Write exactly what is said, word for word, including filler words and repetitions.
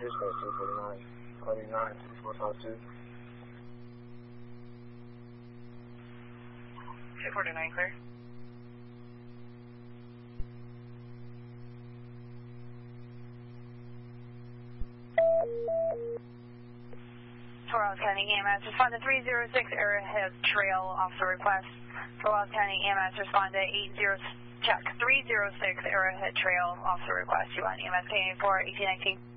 dispatch two forty-nine, twenty-nine, two four five two. two forty-nine, clear. Fort Walton County E M S, respond to three zero six Arrowhead Trail, officer request. Fort Walton County E M S, respond to eight zero, check, three zero six Arrowhead Trail, officer request. You want E M S K four eighteen nineteen.